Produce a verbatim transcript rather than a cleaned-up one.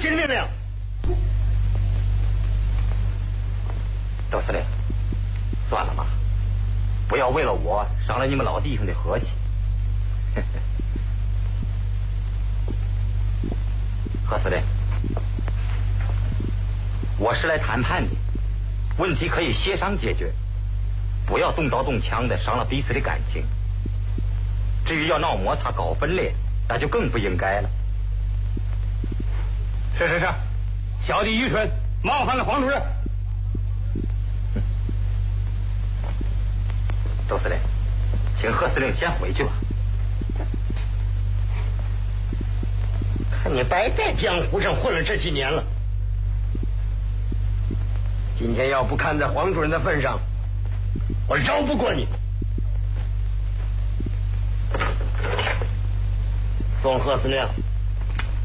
请命令。 周司令，算了吧，不要为了我伤了你们老弟兄的和气。何司令，我是来谈判的，问题可以协商解决，不要动刀动枪的伤了彼此的感情。至于要闹摩擦搞分裂，那就更不应该了。 是是是，小弟愚蠢，冒犯了黄主任。 周司令，请贺司令先回去吧。 看你白在江湖上混了这几年了，今天要不看在黄主任的份上，我饶不过你。送贺司令。